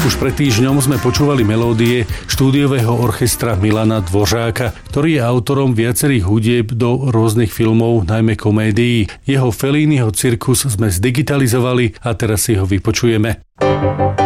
Už pred týždňom sme počúvali melódie štúdiového orchestra Milana Dvořáka, ktorý je autorom viacerých hudieb do rôznych filmov, najmä komédií. Jeho Felliniho cirkus sme zdigitalizovali a teraz si ho vypočujeme.